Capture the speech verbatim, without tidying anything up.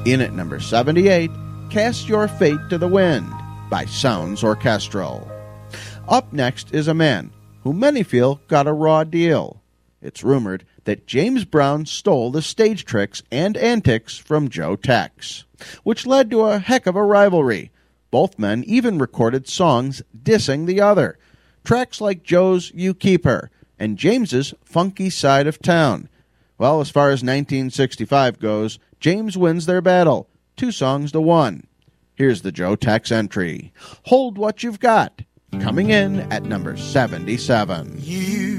In at number seventy-eight, Cast Your Fate to the Wind by Sounds Orchestral. Up next is a man who many feel got a raw deal. It's rumored that James Brown stole the stage tricks and antics from Joe Tex, which led to a heck of a rivalry. Both men even recorded songs dissing the other. Tracks like Joe's You Keep Her and James's Funky Side of Town. Well, as far as nineteen sixty-five goes, James wins their battle, two songs to one. Here's the Joe Tex entry, Hold What You've Got, coming in at number seventy-seven. You